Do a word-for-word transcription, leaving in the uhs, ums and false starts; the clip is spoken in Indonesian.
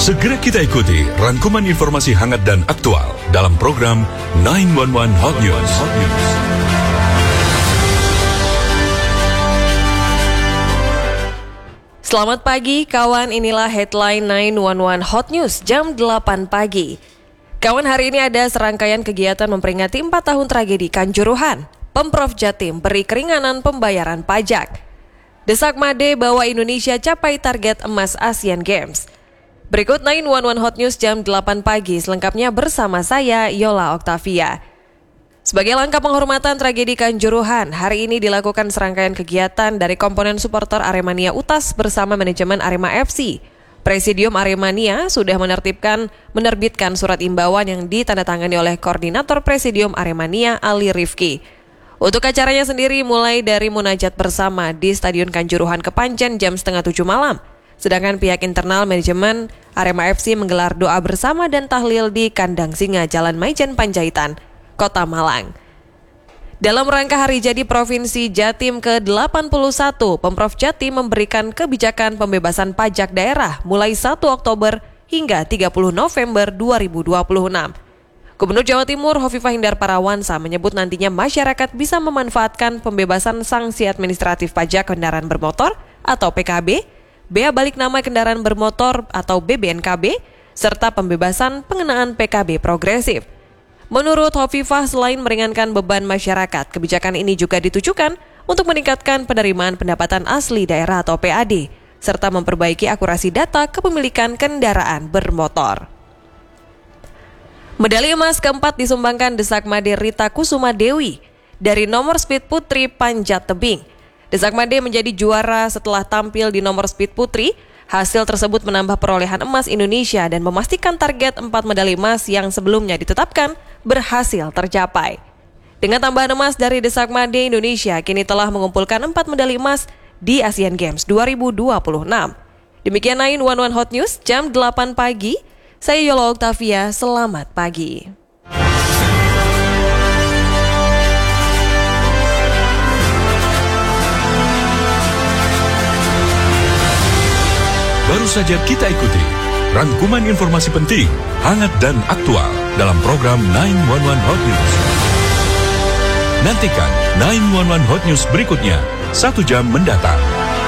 Segera kita ikuti rangkuman informasi hangat dan aktual dalam program sembilan satu satu Hot News. Hot News. Selamat pagi kawan, inilah headline sembilan satu satu Hot News jam delapan pagi. Kawan, hari ini ada serangkaian kegiatan memperingati empat tahun tragedi Kanjuruhan. Pemprov Jatim beri keringanan pembayaran pajak. Desak Made bahwa Indonesia capai target emas Asian Games. Berikut sembilan satu satu Hot News jam delapan pagi, selengkapnya bersama saya, Yola Oktavia. Sebagai langkah penghormatan tragedi Kanjuruhan, hari ini dilakukan serangkaian kegiatan dari komponen supporter Aremania Utas bersama manajemen Arema F C. Presidium Aremania sudah menertibkan menerbitkan surat imbauan yang ditandatangani oleh Koordinator Presidium Aremania Ali Rifki. Untuk acaranya sendiri mulai dari munajat bersama di Stadion Kanjuruhan Kepanjen jam setengah tujuh malam. Sedangkan pihak internal manajemen Arema F C menggelar doa bersama dan tahlil di Kandang Singa Jalan Maijen Panjaitan, Kota Malang. Dalam rangka Hari Jadi Provinsi Jatim ke delapan puluh satu, Pemprov Jatim memberikan kebijakan pembebasan pajak daerah mulai satu Oktober hingga tiga puluh November dua ribu dua puluh enam. Gubernur Jawa Timur Hovifah Indar Parawansa menyebut nantinya masyarakat bisa memanfaatkan pembebasan sanksi administratif pajak kendaraan bermotor atau P K B, bea balik nama kendaraan bermotor atau B B N K B, serta pembebasan pengenaan P K B progresif. Menurut Hovifah, selain meringankan beban masyarakat, kebijakan ini juga ditujukan untuk meningkatkan penerimaan pendapatan asli daerah atau P A D, serta memperbaiki akurasi data kepemilikan kendaraan bermotor. Medali emas keempat disumbangkan Desak Made Rita Kusuma Dewi dari nomor speed putri panjat tebing. Desak Made menjadi juara setelah tampil di nomor speed putri. Hasil tersebut menambah perolehan emas Indonesia dan memastikan target empat medali emas yang sebelumnya ditetapkan berhasil tercapai. Dengan tambahan emas dari Desak Made, Indonesia kini telah mengumpulkan empat medali emas di Asian Games dua ribu dua puluh enam. Demikian sembilan satu satu Hot News jam delapan pagi. Saya Yola Oktavia, selamat pagi. Baru saja kita ikuti rangkuman informasi penting, hangat dan aktual dalam program sembilan satu satu Hot News. Nantikan sembilan satu satu Hot News berikutnya satu jam mendatang.